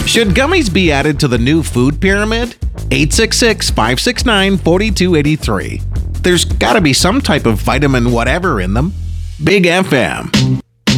Should gummies be added to the new food pyramid? 866-569-4283. There's gotta be some type of vitamin whatever in them. Big FM.